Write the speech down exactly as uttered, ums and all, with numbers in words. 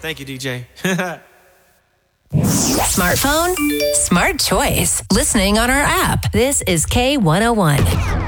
Thank you, D J. Smartphone? Smart choice. Listening on our app. This is K one oh one.